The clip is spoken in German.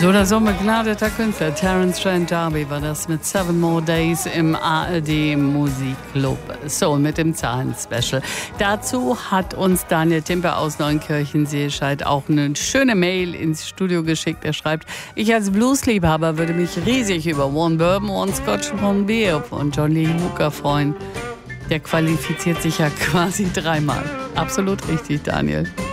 So, da so ein begnadeter Künstler. Terence Trent D'Arby war das mit 7 More Days im ARD Musikclub Soul mit dem Zahlen-Special. Dazu hat uns Daniel Timper aus Neunkirchen-Seescheid auch eine schöne Mail ins Studio geschickt. Er schreibt, ich als Bluesliebhaber würde mich riesig über One Bourbon, One Scotch, One Beer von John Lee Hooker freuen. Der qualifiziert sich ja quasi 3-mal. Absolut richtig, Daniel.